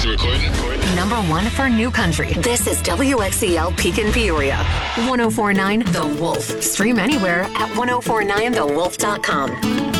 the recording. Number 1 for New Country. This is WXCL Pekin Peoria. 1049 The Wolf. Stream anywhere at 1049thewolf.com.